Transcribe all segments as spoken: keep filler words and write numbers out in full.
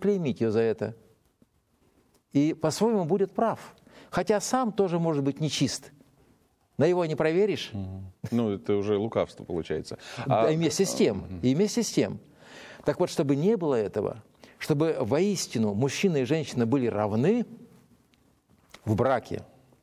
клеймить ее за это. И по-своему будет прав. Хотя сам тоже может быть нечист. Но его не проверишь. Ну, это уже лукавство получается. А... А... И вместе с тем, и вместе с тем. Так вот, чтобы не было этого, чтобы воистину мужчина и женщина были равны в браке,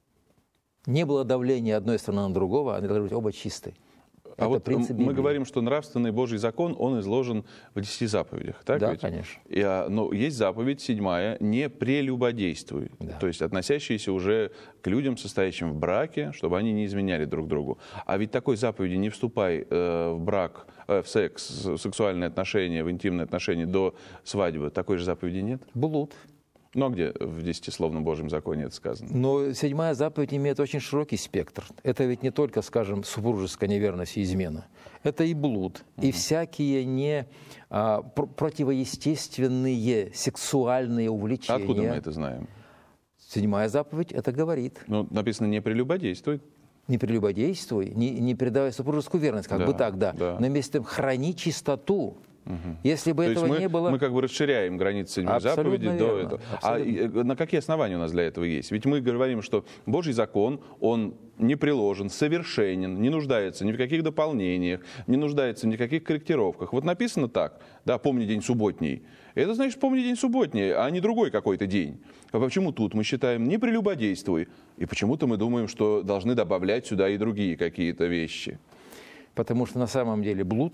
не было давления одной стороны на другого, они должны быть оба чисты. А это вот принцип мы Библии. говорим, что нравственный Божий закон, он изложен в десяти заповедях. Так да, ведь? конечно. И, а, но есть заповедь седьмая «не прелюбодействуй», да. то есть относящаяся уже к людям, состоящим в браке, чтобы они не изменяли друг другу. А ведь такой заповеди «не вступай э, в брак», э, в секс, в сексуальные отношения, в интимные отношения до свадьбы, такой же заповеди нет? Блуд. Ну, а где в десятисловном Божьем законе это сказано? Но седьмая заповедь имеет очень широкий спектр. Это ведь не только, скажем, супружеская неверность и измена. Это и блуд, mm-hmm. и всякие не, а, пр- противоестественные сексуальные увлечения. Откуда мы это знаем? Седьмая заповедь это говорит. Ну, написано «не прелюбодействуй». Не прелюбодействуй, не, не передавай супружескую верность, как да, бы так, да. да. Но вместе с тем храни чистоту. Угу. Если бы То этого есть мы, не было... мы как бы расширяем границы седьмой заповеди до этого. А на какие основания у нас для этого есть? Ведь мы говорим, что Божий закон, он не приложен, совершенен, не нуждается ни в каких дополнениях, не нуждается ни в каких корректировках. Вот написано так, да, помни день субботний. Это значит, помни день субботний, а не другой какой-то день. А почему тут мы считаем не прелюбодействуй? И почему-то мы думаем, что должны добавлять сюда и другие какие-то вещи. Потому что на самом деле блуд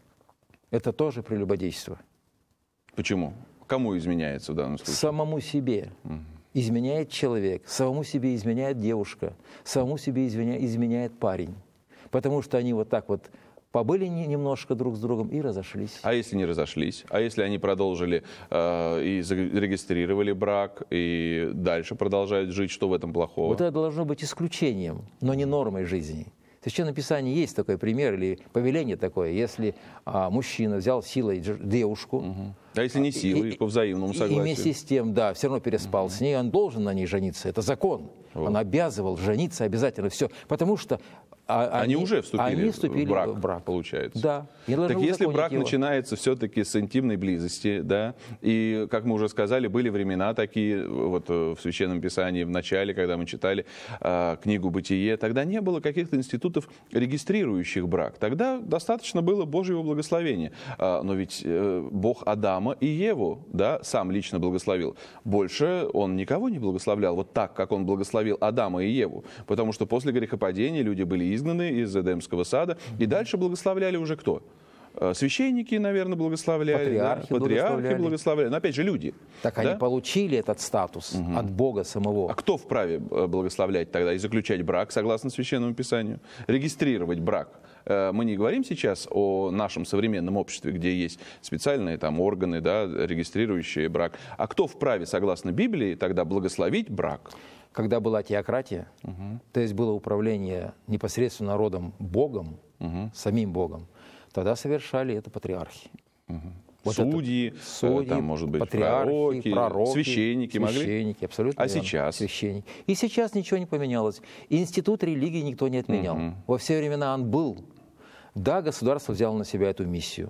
– это тоже прелюбодейство. Почему? Кому изменяется в данном случае? Самому себе. Угу. Изменяет человек, самому себе изменяет девушка, самому себе изменяет, изменяет парень. Потому что они вот так вот побыли немножко друг с другом и разошлись. А если не разошлись? А если они продолжили э, и зарегистрировали брак, и дальше продолжают жить, что в этом плохого? Вот это должно быть исключением, но не нормой жизни. В Священном Писании есть такой пример или повеление такое, если а, мужчина взял силой девушку. Угу. А если не силой, и, по взаимному согласию? И вместе с тем, да, все равно переспал угу. с ней, он должен на ней жениться. Это закон. Вот. Он обязывал жениться обязательно, все. Потому что а, они, они уже вступили, они вступили в, брак, в брак, получается. Да. Так если брак его. начинается все-таки с интимной близости, да, и, как мы уже сказали, были времена такие, вот в Священном Писании в начале, когда мы читали э, книгу «Бытие», тогда не было каких-то институтов, регистрирующих брак. Тогда достаточно было Божьего благословения. А, но ведь э, Бог Адама и Еву, да, сам лично благословил. Больше Он никого не благословлял вот так, как Он благословил Адама и Еву. Потому что после грехопадения люди были изгнаны из Эдемского сада. И дальше благословляли уже кто? Священники, наверное, благословляли. Патриархи, да? Патриархи благословляли. благословляли. Но опять же люди. Так да? они получили этот статус угу. от Бога самого. А кто вправе благословлять тогда и заключать брак, согласно Священному Писанию? Регистрировать брак. Мы не говорим сейчас о нашем современном обществе, где есть специальные там органы, да, регистрирующие брак. А кто вправе, согласно Библии, тогда благословить брак? Когда была теократия, угу. то есть было управление непосредственно народом Богом, угу. самим Богом, тогда совершали это патриархи. Угу. Вот судьи, это, судьи, там, может быть, патриархи, пророки, пророки, священники могли? Священники, абсолютно А верно. сейчас? Священники. И сейчас ничего не поменялось. Институт религии никто не отменял. Угу. Во все времена он был. Да, государство взяло на себя эту миссию.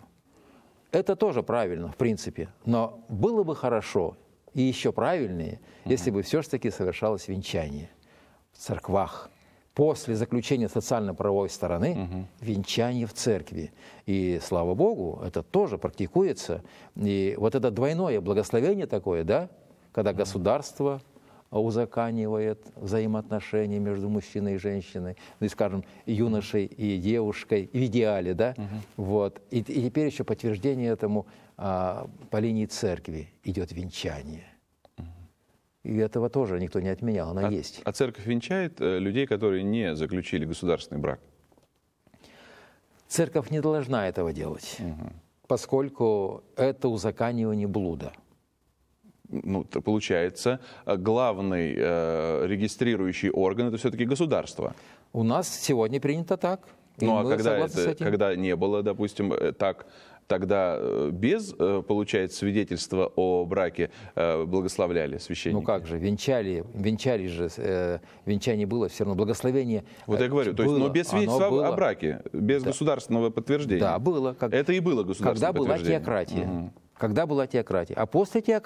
Это тоже правильно, в принципе. Но было бы хорошо и еще правильнее, угу. если бы все-таки совершалось венчание в церквах. После заключения социально-правовой стороны угу. венчание в церкви. И, слава Богу, это тоже практикуется. И вот это двойное благословение такое, да, когда угу. государство узаконивает взаимоотношения между мужчиной и женщиной, ну и, скажем, юношей и девушкой, в идеале, да, угу. вот. И, и теперь еще подтверждение этому а, по линии церкви идет венчание. И этого тоже никто не отменял, оно а, есть. А церковь венчает э, людей, которые не заключили государственный брак? Церковь не должна этого делать, угу. поскольку это узаконивание блуда. Ну, получается, главный э, регистрирующий орган – это все-таки государство. У нас сегодня принято так. Ну, а когда, это, когда не было, допустим, так, тогда без, получается, свидетельства о браке благословляли священники? Ну как же, венчали, венчали же, э, венчание было, все равно благословение. Вот я говорю, то есть, но без свидетельства было. О браке, без да. государственного подтверждения. Да, было. Как, это и было государственное когда подтверждение. Когда была теократия. Угу. Когда была теократия. А после теократии